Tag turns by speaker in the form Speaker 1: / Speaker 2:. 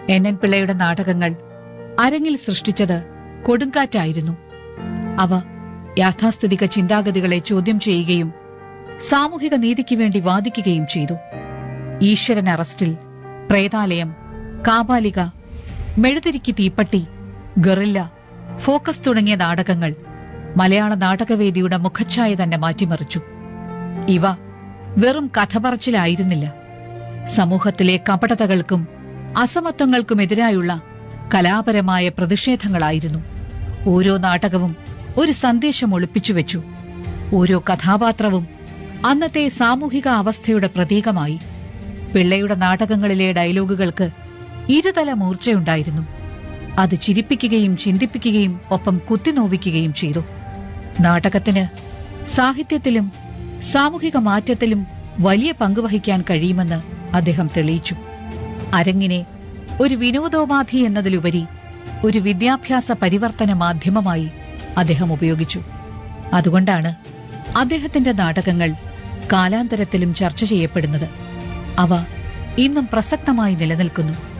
Speaker 1: NN പിള്ളയുടെ നാടകങ്ങൾ അരങ്ങിൽ സൃഷ്ടിച്ചത് കൊടുങ്കാറ്റായിരുന്നു. അവ യാഥാസ്ഥിതിക ചിന്താഗതികളെ ചോദ്യം ചെയ്യുകയും സാമൂഹിക നീതിക്ക് വേണ്ടി വാദിക്കുകയും ചെയ്തു. ഈശ്വരൻ അറസ്റ്റിൽ, പ്രേതാലയം, കാപാലിക, മെഴുതിരിക്ക് തീപ്പട്ടി, ഗറില്ല, ഫോക്കസ് തുടങ്ങിയ നാടകങ്ങൾ മലയാള നാടകവേദിയുടെ മുഖച്ഛായ തന്നെ മാറ്റിമറിച്ചു. ഇവ വെറും കഥ പറച്ചിലായിരുന്നില്ല. സമൂഹത്തിലെ കപടതകൾക്കും അസമത്വങ്ങൾക്കുമെതിരായുള്ള കലാപരമായ പ്രതിഷേധങ്ങളായിരുന്നു. ഓരോ നാടകവും ഒരു സന്ദേശം ഒളിപ്പിച്ചുവെച്ചു. ഓരോ കഥാപാത്രവും അന്നത്തെ സാമൂഹിക അവസ്ഥയുടെ പ്രതീകമായി. പിള്ളയുടെ നാടകങ്ങളിലെ ഡയലോഗുകൾക്ക് ഇരുതല മൂർച്ചയുണ്ടായിരുന്നു. അത് ചിരിപ്പിക്കുകയും ചിന്തിപ്പിക്കുകയും ഒപ്പം കുത്തിനോവിക്കുകയും ചെയ്തു. നാടകത്തിന് സാഹിത്യത്തിലും സാമൂഹിക മാറ്റത്തിലും വലിയ പങ്കുവഹിക്കാൻ കഴിയുമെന്ന് അദ്ദേഹം തെളിയിച്ചു. അരങ്ങിനെ ഒരു വിനോദോപാധി എന്നതിലുപരി ഒരു വിദ്യാഭ്യാസ പരിവർത്തന മാധ്യമമായി അദ്ദേഹം ഉപയോഗിച്ചു. അതുകൊണ്ടാണ് അദ്ദേഹത്തിന്റെ നാടകങ്ങൾ കാലാന്തരത്തിലും ചർച്ച ചെയ്യപ്പെടുന്നത്. അവ ഇന്നും പ്രസക്തമായി നിലനിൽക്കുന്നു.